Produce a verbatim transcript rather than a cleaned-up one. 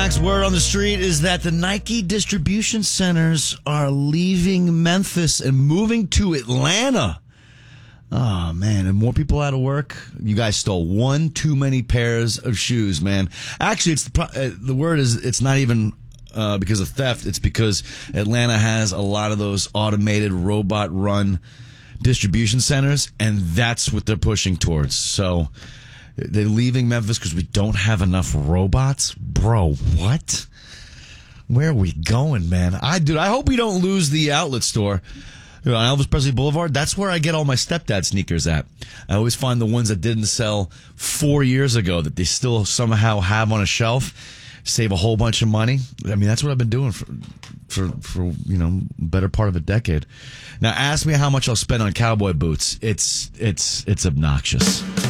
Max, word on the street is that the Nike distribution centers are leaving Memphis and moving to Atlanta. Oh, man, and more people out of work. You guys stole one too many pairs of shoes, man. Actually, it's the, uh, the word is it's not even uh, because of theft. It's because Atlanta has a lot of those automated robot-run distribution centers, and that's what they're pushing towards. So they're leaving Memphis because we don't have enough robots? Bro, what? Where are we going, man? I dude, I hope we don't lose the outlet store. You know, on Elvis Presley Boulevard, that's where I get all my stepdad sneakers at. I always find the ones that didn't sell four years ago that they still somehow have on a shelf, save a whole bunch of money. I mean, that's what I've been doing for, for, for you know, better part of a decade. Now, ask me how much I'll spend on cowboy boots. It's, it's, it's obnoxious.